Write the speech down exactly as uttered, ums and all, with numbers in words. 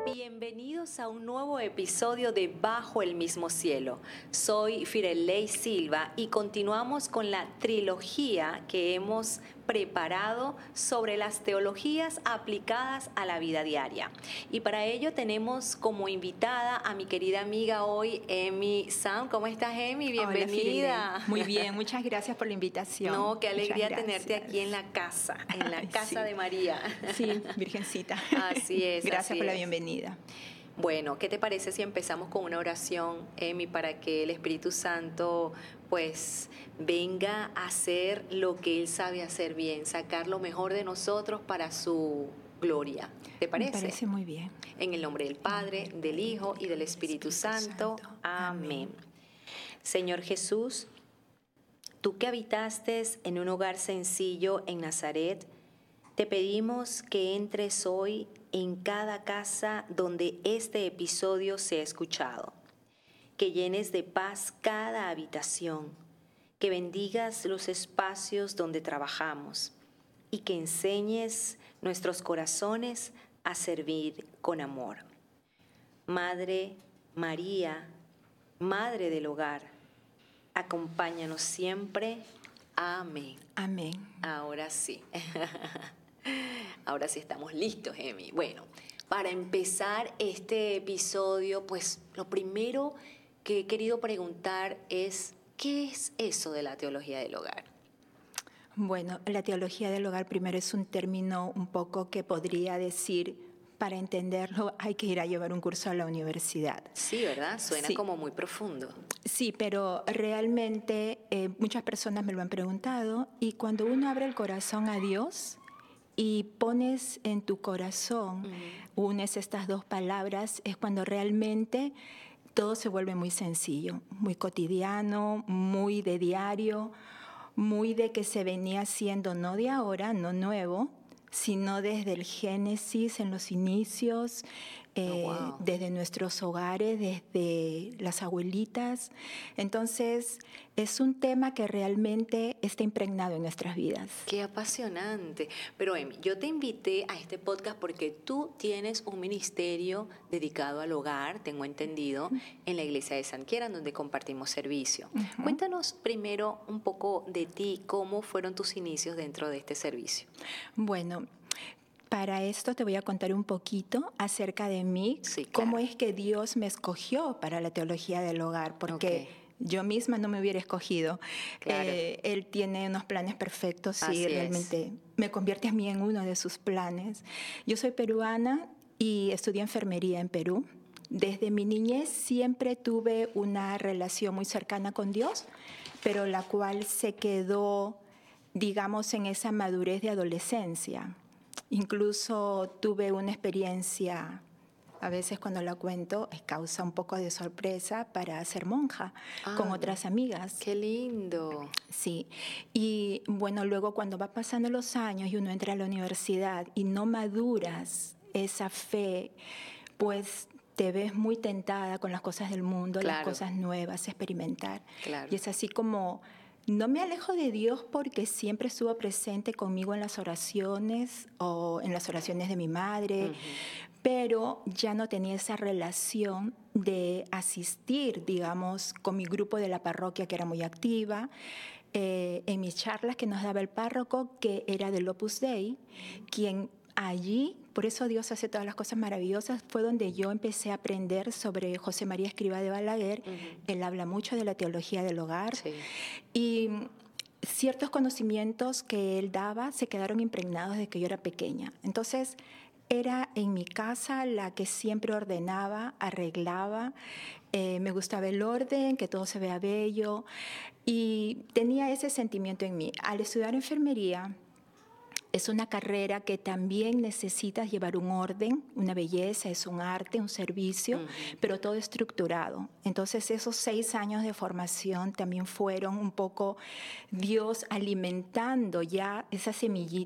Bienvenidos a un nuevo episodio de Bajo el Mismo Cielo. Soy Firelei Silva y continuamos con la trilogía que hemos preparado sobre las teologías aplicadas a la vida diaria. Y para ello tenemos como invitada a mi querida amiga hoy, Emi Sam. ¿Cómo estás, Emi? Bienvenida. Hola, muy bien, muchas gracias por la invitación. No, qué alegría tenerte aquí en la casa, en la Ay, casa sí. de María. Sí, Virgencita. Así es. Gracias así por la es. bienvenida. Bueno, ¿qué te parece si empezamos con una oración, Emi, para que el Espíritu Santo pues venga a hacer lo que Él sabe hacer bien, sacar lo mejor de nosotros para su gloria? ¿Te parece? Me parece muy bien. En el nombre del Padre, del Hijo y del Espíritu Santo. Amén. Señor Jesús, tú que habitaste en un hogar sencillo en Nazaret, te pedimos que entres hoy en cada casa donde este episodio sea escuchado, que llenes de paz cada habitación, que bendigas los espacios donde trabajamos y que enseñes nuestros corazones a servir con amor. Madre María, Madre del hogar, acompáñanos siempre. Amén. Amén. Ahora sí. Ahora sí estamos listos, Emi. Bueno, para empezar este episodio, pues lo primero que he querido preguntar es, ¿qué es eso de la teología del hogar? Bueno, la teología del hogar primero es un término un poco que podría decir, para entenderlo hay que ir a llevar un curso a la universidad. Sí, ¿verdad? Suena Sí. como muy profundo. Sí, pero realmente eh, muchas personas me lo han preguntado y cuando uno abre el corazón a Dios y pones en tu corazón, uh-huh. unes estas dos palabras, es cuando realmente todo se vuelve muy sencillo, muy cotidiano, muy de diario, muy de que se venía haciendo no de ahora, no nuevo, sino desde el Génesis, en los inicios, eh, Oh, wow. desde nuestros hogares, desde las abuelitas. Entonces, es un tema que realmente está impregnado en nuestras vidas. Qué apasionante. Pero, Emi, yo te invité a este podcast porque tú tienes un ministerio dedicado al hogar, tengo entendido, en la iglesia de San Quieran, donde compartimos servicio. Uh-huh. Cuéntanos primero un poco de ti, cómo fueron tus inicios dentro de este servicio. Bueno, para esto te voy a contar un poquito acerca de mí, sí, claro. cómo es que Dios me escogió para la teología del hogar, porque okay. yo misma no me hubiera escogido. Claro. Eh, él tiene unos planes perfectos Así y realmente es. me convierte a mí en uno de sus planes. Yo soy peruana y estudié enfermería en Perú. Desde mi niñez siempre tuve una relación muy cercana con Dios, pero la cual se quedó, digamos, en esa madurez de adolescencia. Incluso tuve una experiencia, a veces cuando la cuento, causa un poco de sorpresa para ser monja ah, con otras amigas. ¡Qué lindo! Sí, y bueno, luego cuando va pasando los años y uno entra a la universidad y no maduras esa fe, pues te ves muy tentada con las cosas del mundo, claro. las cosas nuevas, experimentar. Claro. Y es así como... No me alejo de Dios porque siempre estuvo presente conmigo en las oraciones o en las oraciones de mi madre, uh-huh. pero ya no tenía esa relación de asistir, digamos, con mi grupo de la parroquia que era muy activa, eh, en mis charlas que nos daba el párroco, que era del Opus Dei, quien allí, por eso Dios hace todas las cosas maravillosas, fue donde yo empecé a aprender sobre José María Escrivá de Balaguer. Uh-huh. Él habla mucho de la teología del hogar. Sí. Y ciertos conocimientos que él daba se quedaron impregnados desde que yo era pequeña. Entonces, era en mi casa la que siempre ordenaba, arreglaba. Eh, me gustaba el orden, que todo se vea bello. Y tenía ese sentimiento en mí. Al estudiar enfermería, es una carrera que también necesitas llevar un orden, una belleza, es un arte, un servicio, uh-huh. pero todo estructurado. Entonces esos seis años de formación también fueron un poco Dios alimentando ya esa semillita